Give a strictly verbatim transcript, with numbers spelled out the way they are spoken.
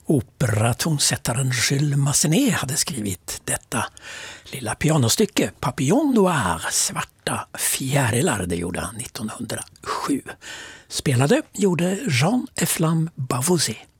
Operatonsättaren Jules Massenet hade skrivit detta lilla pianostycke, Papillon Noir, svarta fjärilar, det gjorde han nittonhundrasju. Spelade gjorde Jean Eflam Bavouzet.